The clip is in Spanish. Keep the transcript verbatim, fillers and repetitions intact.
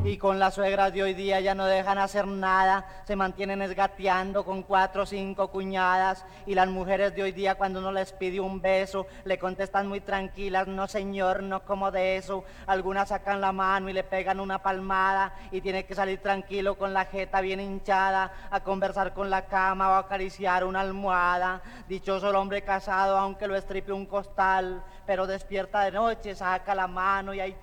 Y con las suegras de hoy día ya no dejan hacer nada, se mantienen esgateando con cuatro o cinco cuñadas, y las mujeres de hoy día cuando uno les pide un beso, le contestan muy tranquilas, no señor, no como de eso. Algunas sacan la mano y le pegan una palmada y tiene que salir tranquilo con la jeta bien hinchada a conversar con la cama o a acariciar una almohada. Dichoso el hombre casado aunque lo estripe un costal, pero despierta de noche, saca la mano y ahí